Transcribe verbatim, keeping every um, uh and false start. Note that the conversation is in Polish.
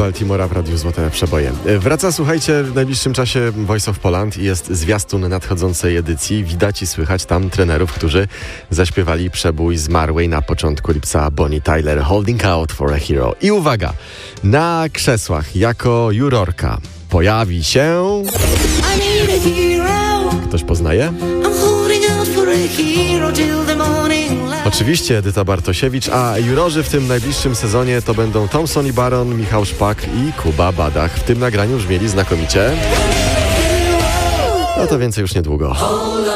Baltimora w Radiu Złote Przeboje. Wraca, słuchajcie, w najbliższym czasie Voice of Poland i jest zwiastun nadchodzącej edycji. Widać i słychać tam trenerów, którzy zaśpiewali przebój zmarłej na początku lipca Bonnie Tyler, Holding Out for a Hero. I uwaga, na krzesłach jako jurorka pojawi się... Ktoś poznaje? Oczywiście Edyta Bartosiewicz, a jurorzy w tym najbliższym sezonie to będą Thomson i Baron, Michał Szpak i Kuba Badach. W tym nagraniu brzmieli znakomicie. No to więcej już niedługo.